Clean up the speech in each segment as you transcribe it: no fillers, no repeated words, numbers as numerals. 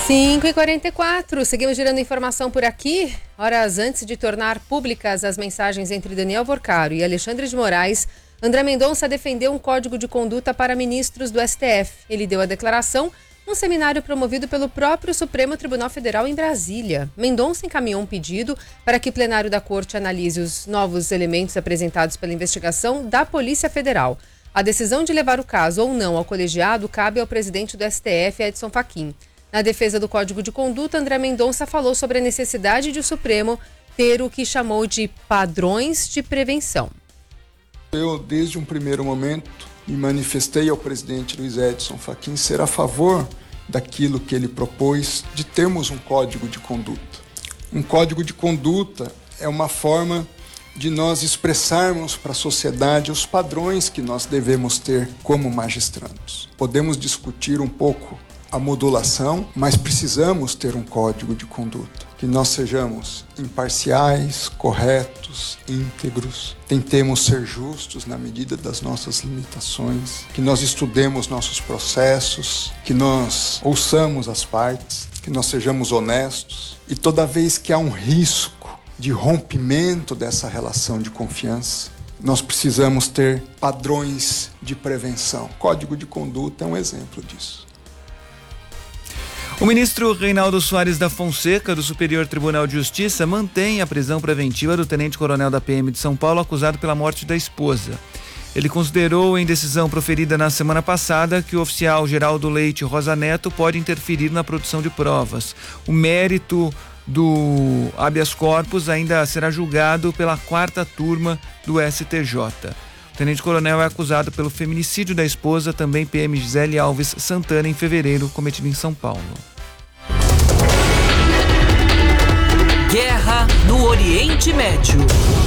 5h44, seguimos girando informação por aqui. Horas antes de tornar públicas as mensagens entre Daniel Vorcaro e Alexandre de Moraes, André Mendonça defendeu um código de conduta para ministros do STF. Ele deu a declaração num seminário promovido pelo próprio Supremo Tribunal Federal em Brasília. Mendonça encaminhou um pedido para que o plenário da Corte analise os novos elementos apresentados pela investigação da Polícia Federal. A decisão de levar o caso ou não ao colegiado cabe ao presidente do STF, Edson Fachin. Na defesa do Código de Conduta, André Mendonça falou sobre a necessidade de o Supremo ter o que chamou de padrões de prevenção. Eu, desde um primeiro momento, me manifestei ao presidente Luiz Edson Fachin ser a favor daquilo que ele propôs de termos um Código de Conduta. Um Código de Conduta é uma forma de nós expressarmos para a sociedade os padrões que nós devemos ter como magistrandos. Podemos discutir um pouco a modulação, mas precisamos ter um código de conduta, que nós sejamos imparciais, corretos, íntegros, tentemos ser justos na medida das nossas limitações, que nós estudemos nossos processos, que nós ouçamos as partes, que nós sejamos honestos e toda vez que há um risco de rompimento dessa relação de confiança, nós precisamos ter padrões de prevenção. O Código de Conduta é um exemplo disso. O ministro Reinaldo Soares da Fonseca, do Superior Tribunal de Justiça, mantém a prisão preventiva do tenente-coronel da PM de São Paulo acusado pela morte da esposa. Ele considerou em decisão proferida na semana passada que o oficial Geraldo Leite Rosa Neto pode interferir na produção de provas. O mérito do habeas corpus ainda será julgado pela 4ª turma do STJ. O tenente-coronel é acusado pelo feminicídio da esposa, também PM Gisele Alves Santana, em fevereiro, cometido em São Paulo. Guerra no Oriente Médio.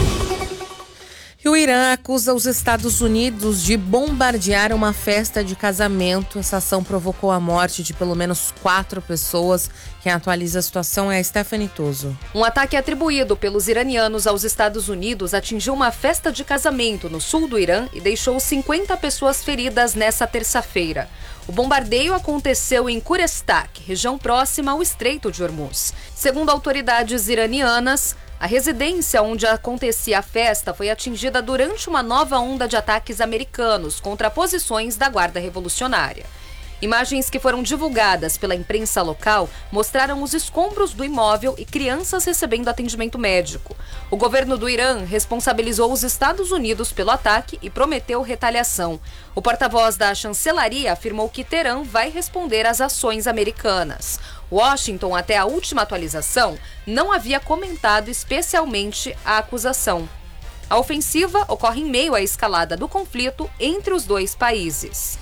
E o Irã acusa os Estados Unidos de bombardear uma festa de casamento. Essa ação provocou a morte de pelo menos 4 pessoas. Quem atualiza a situação é a Stephanie Toso. Um ataque atribuído pelos iranianos aos Estados Unidos atingiu uma festa de casamento no sul do Irã e deixou 50 pessoas feridas nesta terça-feira. O bombardeio aconteceu em Kurestak, região próxima ao Estreito de Hormuz. Segundo autoridades iranianas, a residência onde acontecia a festa foi atingida durante uma nova onda de ataques americanos contra posições da Guarda Revolucionária. Imagens que foram divulgadas pela imprensa local mostraram os escombros do imóvel e crianças recebendo atendimento médico. O governo do Irã responsabilizou os Estados Unidos pelo ataque e prometeu retaliação. O porta-voz da chancelaria afirmou que Teherã vai responder às ações americanas. Washington, até a última atualização, não havia comentado especialmente a acusação. A ofensiva ocorre em meio à escalada do conflito entre os dois países.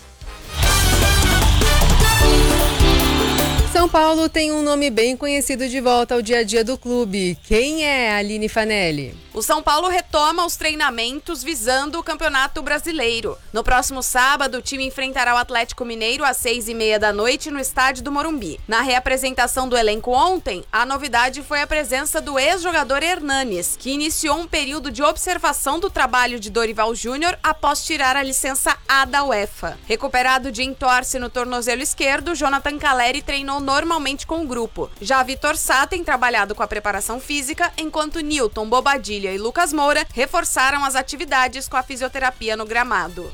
São Paulo tem um nome bem conhecido de volta ao dia a dia do clube. Quem é Aline Fanelli? O São Paulo retoma os treinamentos visando o Campeonato Brasileiro. No próximo sábado, o time enfrentará o Atlético Mineiro às 6h30 da noite no estádio do Morumbi. Na reapresentação do elenco ontem, a novidade foi a presença do ex-jogador Hernanes, que iniciou um período de observação do trabalho de Dorival Júnior após tirar a licença A da UEFA. Recuperado de entorse no tornozelo esquerdo, Jonathan Calleri treinou normalmente com o grupo. Já Vitor Sá tem trabalhado com a preparação física, enquanto Nilton, Bobadilha e Lucas Moura reforçaram as atividades com a fisioterapia no gramado.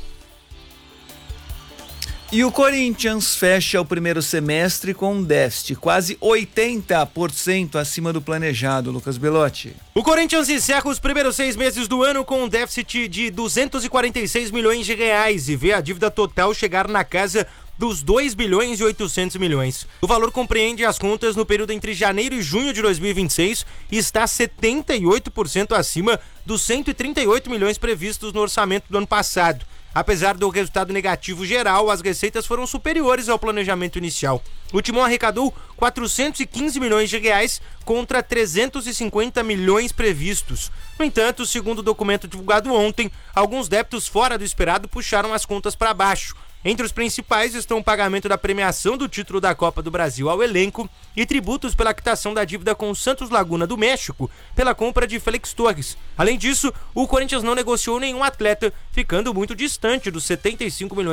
E o Corinthians fecha o primeiro semestre com um déficit quase 80% acima do planejado, Lucas Belotti. O Corinthians encerra os primeiros 6 meses do ano com um déficit de 246 milhões de reais e vê a dívida total chegar na casa dos 2 bilhões e 800 milhões. O valor compreende as contas no período entre janeiro e junho de 2026 e está 78% acima dos 138 milhões previstos no orçamento do ano passado. Apesar do resultado negativo geral, as receitas foram superiores ao planejamento inicial. O Timão arrecadou 415 milhões de reais contra 350 milhões previstos. No entanto, segundo o documento divulgado ontem, alguns débitos fora do esperado puxaram as contas para baixo. Entre os principais estão o pagamento da premiação do título da Copa do Brasil ao elenco e tributos pela quitação da dívida com o Santos Laguna do México pela compra de Félix Torres. Além disso, o Corinthians não negociou nenhum atleta, ficando muito distante dos 75 milhões